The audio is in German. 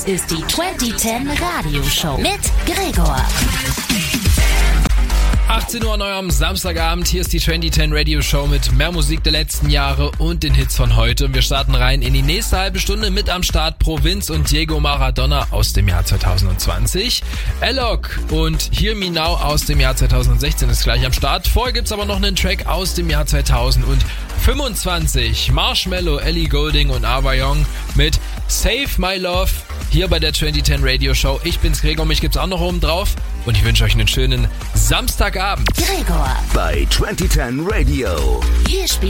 Das ist die 2010 Radioshow mit Gregor. 18 Uhr an eurem Samstagabend, hier ist die 2010 Radio Show mit mehr Musik der letzten Jahre und den Hits von heute. Und wir starten rein in die nächste halbe Stunde mit am Start Provinz und Diego Maradona aus dem Jahr 2020. Alok und Hear Me Now aus dem Jahr 2016 ist gleich am Start. Vorher gibt's aber noch einen Track aus dem Jahr 2025. Marshmello, Ellie Goulding und Ava Young mit Save My Love hier bei der 2010 Radio Show. Ich bin's Gregor, mich gibt's auch noch oben drauf und ich wünsche euch einen schönen Samstagabend. Gregor bei 2010 Radio. Hier spielt